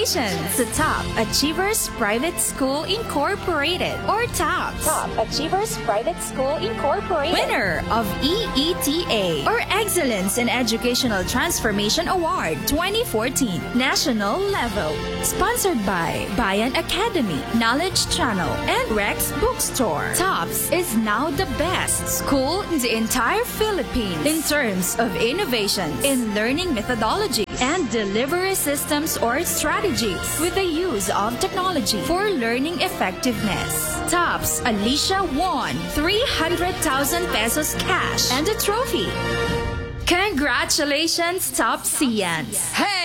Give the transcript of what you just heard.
Congratulations to Top Achievers Private School Incorporated, or TAPS. Top Achievers Private School Incorporated. Winner of EETA, or Excellence in Educational Transformation Award 2014, National Level. Sponsored by Bayan Academy, Knowledge Channel, and Rex Bookstore. TAPS is now the best school in the entire Philippines in terms of innovations in learning methodologies and delivery systems or strategies with the use of technology for learning effectiveness. TAPS Alicia won 300,000 pesos cash and a trophy. Congratulations, Top Sians! Hey!